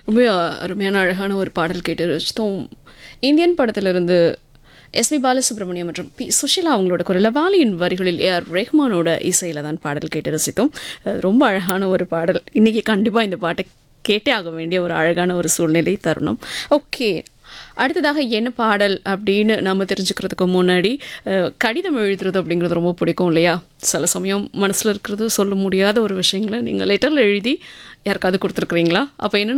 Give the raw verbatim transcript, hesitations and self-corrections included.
ரொம்ப அருமையான அழகான ஒரு பாடல் கேட்டு ரசித்தோம். இந்தியன் படத்திலிருந்து எஸ்பி பாலசுப்ரமணியம் மற்றும் பி சுஷிலா அவங்களோட குரலில் வாலியின் வரிகளில் ஏ ஆர் ரெஹ்மானோட இசையில் தான் பாடல் கேட்டு ரசித்தோம். அஹ் ரொம்ப அழகான ஒரு பாடல். இன்றைக்கி கண்டிப்பாக இந்த பாட்டை கேட்டே ஆக வேண்டிய ஒரு அழகான ஒரு சூழ்நிலை தருணம். ஓகே, அடுத்ததாக என்ன பாடல் அப்படின்னு நம்ம தெரிஞ்சுக்கிறதுக்கு முன்னாடி அஹ், கடிதம் எழுதுறது அப்படிங்கிறது ரொம்ப பிடிக்கும் இல்லையா? சில சமயம் மனசில் இருக்கிறது சொல்ல முடியாத ஒரு விஷயங்களை நீங்கள் லெட்டரில் எழுதி யாருக்காவது கொடுத்துருக்குறீங்களா? அப்போ என்ன